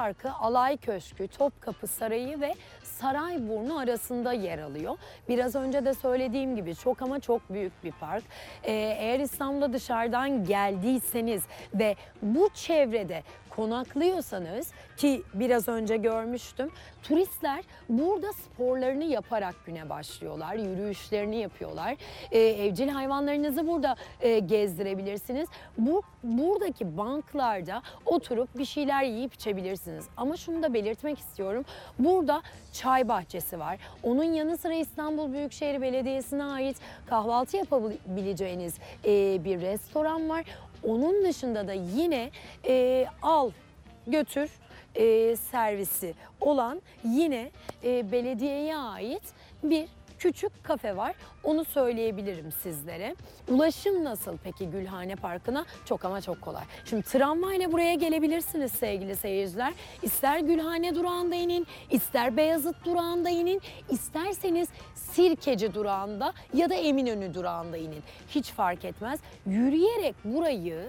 Parkı Alay Köşkü, Topkapı Sarayı ve Sarayburnu arasında yer alıyor. Biraz önce de söylediğim gibi çok ama çok büyük bir park. Eğer İstanbul'a dışarıdan geldiyseniz ve bu çevrede konaklıyorsanız, ki biraz önce görmüştüm, turistler burada sporlarını yaparak güne başlıyorlar, yürüyüşlerini yapıyorlar. Evcil hayvanlarınızı burada gezdirebilirsiniz. Buradaki banklarda oturup bir şeyler yiyip içebilirsiniz. Ama şunu da belirtmek istiyorum. Burada çay bahçesi var. Onun yanı sıra İstanbul Büyükşehir Belediyesi'ne ait kahvaltı yapabileceğiniz bir restoran var. Onun dışında da yine al götür servisi olan yine belediyeye ait bir küçük kafe var. Onu söyleyebilirim sizlere. Ulaşım nasıl peki Gülhane Parkı'na? Çok ama çok kolay. Şimdi tramvayla buraya gelebilirsiniz sevgili seyirciler. İster Gülhane durağında inin, ister Beyazıt durağında inin, isterseniz Sirkeci durağında ya da Eminönü durağında inin. Hiç fark etmez. Yürüyerek burayı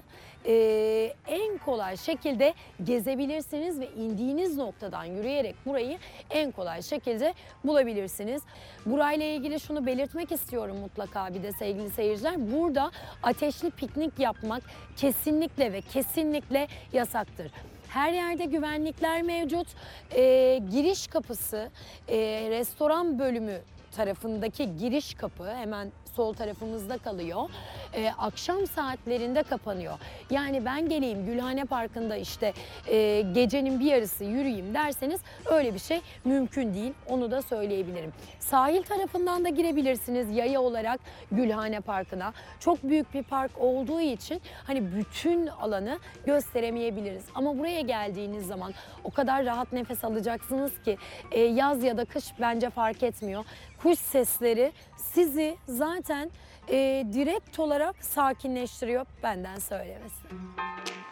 en kolay şekilde gezebilirsiniz ve indiğiniz noktadan yürüyerek burayı en kolay şekilde bulabilirsiniz. Burayla ilgili şunu belirtmek istiyorum mutlaka bir de sevgili seyirciler. Burada ateşli piknik yapmak kesinlikle ve kesinlikle yasaktır. Her yerde güvenlikler mevcut. Giriş kapısı, restoran bölümü tarafındaki giriş kapı hemen sol tarafımızda kalıyor. Akşam saatlerinde kapanıyor. Yani ben geleyim Gülhane Parkı'nda işte gecenin bir yarısı yürüyeyim derseniz öyle bir şey mümkün değil. Onu da söyleyebilirim. Sahil tarafından da girebilirsiniz yaya olarak Gülhane Parkı'na. Çok büyük bir park olduğu için hani bütün alanı gösteremeyebiliriz. Ama buraya geldiğiniz zaman o kadar rahat nefes alacaksınız ki yaz ya da kış bence fark etmiyor. Kuş sesleri sizi zaten direkt olarak sakinleştiriyor, benden söylemesi.